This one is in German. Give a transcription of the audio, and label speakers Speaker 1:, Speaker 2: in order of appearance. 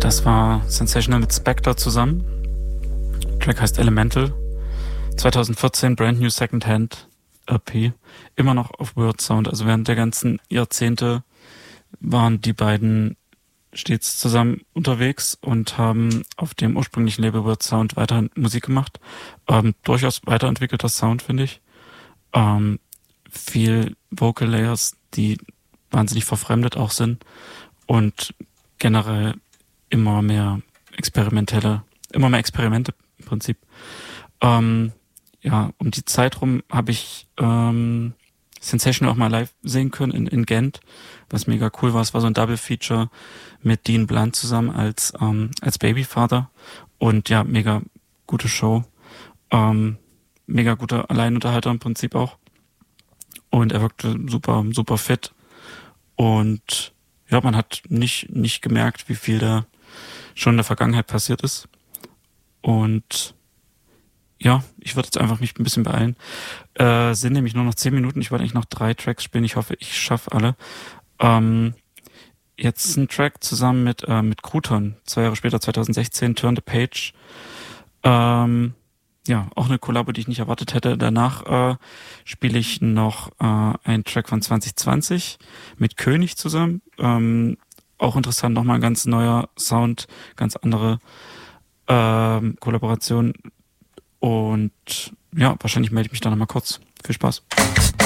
Speaker 1: Das war Sensational mit Spectre zusammen. Der Track heißt Elemental. 2014 Brand New Secondhand EP. Immer noch auf Word Sound. Also während der ganzen Jahrzehnte waren die beiden stets zusammen unterwegs und haben auf dem ursprünglichen Label Word Sound weiter Musik gemacht. Durchaus weiterentwickelter Sound, finde ich. Viel Vocal Layers, die wahnsinnig verfremdet auch sind und generell immer mehr Experimente im Prinzip. Um die Zeit rum habe ich Sensational auch mal live sehen können in Gent, was mega cool war. Es war so ein Double Feature mit Dean Blunt zusammen als Babyfather und ja, mega gute Show. Mega guter Alleinunterhalter im Prinzip auch. Und er wirkte super, super fit. Und ja, man hat nicht gemerkt, wie viel da schon in der Vergangenheit passiert ist. Und ja, ich würde jetzt einfach mich ein bisschen beeilen. Sind nämlich nur noch 10 Minuten. Ich wollte eigentlich noch 3 Tracks spielen. Ich hoffe, ich schaffe alle. Jetzt ein Track zusammen mit Crouton. 2 Jahre später, 2016, Turn the Page. Auch eine Kollabo, die ich nicht erwartet hätte. Danach spiele ich noch einen Track von 2020 mit König zusammen. Auch interessant, nochmal ein ganz neuer Sound, ganz andere Kollaboration. Und ja, wahrscheinlich melde ich mich dann nochmal kurz. Viel Spaß.